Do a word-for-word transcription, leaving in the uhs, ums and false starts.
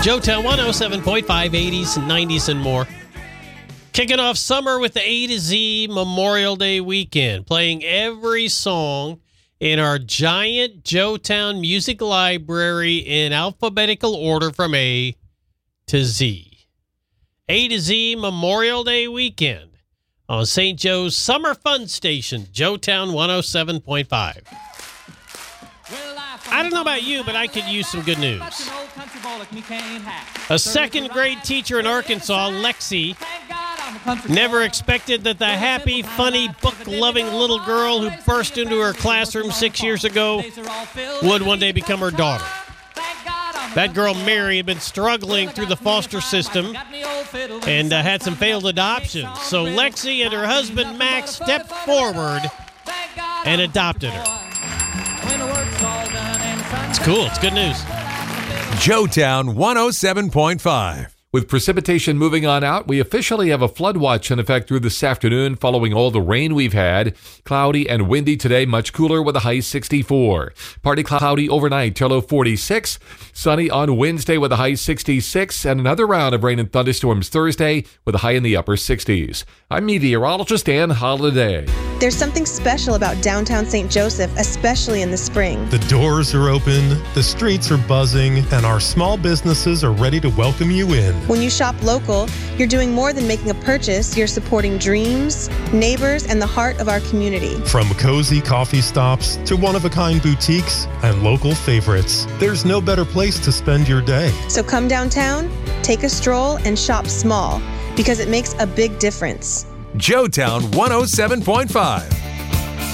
Joetown one oh seven point five, eighties, nineties, and more. Kicking off summer with the A to Z Memorial Day weekend, playing every song in our giant Joetown music library in alphabetical order from A to Z. A to Z Memorial Day weekend on Saint Joe's Summer Fun Station, Joetown one oh seven point five. I don't know about you, but I could use some good news. A second grade teacher in Arkansas, Lexi, never expected that the happy, funny, book-loving little girl who burst into her classroom six years ago would one day become her daughter. That girl, Mary, had been struggling through the foster system and uh, had some failed adoptions. So Lexi and her husband, Max, stepped forward and adopted her. It's cool. It's good news. Joetown one oh seven point five. With precipitation moving on out, we officially have a flood watch in effect through this afternoon following all the rain we've had. Cloudy and windy today, much cooler with a high sixty-four. Partly cloudy overnight, till low forty-six. Sunny on Wednesday with a high sixty-six. And another round of rain and thunderstorms Thursday with a high in the upper sixties. I'm meteorologist Ann Holiday. There's something special about downtown Saint Joseph, especially in the spring. The doors are open, the streets are buzzing, and our small businesses are ready to welcome you in. When you shop local, you're doing more than making a purchase. You're supporting dreams, neighbors, and the heart of our community. From cozy coffee stops to one-of-a-kind boutiques and local favorites, there's no better place to spend your day. So come downtown, take a stroll, and shop small, because it makes a big difference. Joetown one oh seven point five.